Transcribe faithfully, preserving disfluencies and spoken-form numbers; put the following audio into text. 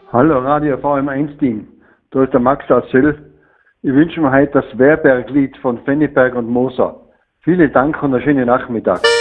Hallo Radio V M eins Team, da ist der Max aus Söll. Ich wünsche mir heute das Werberg-Lied von Fenneberg und Moser. Vielen Dank und einen schönen Nachmittag.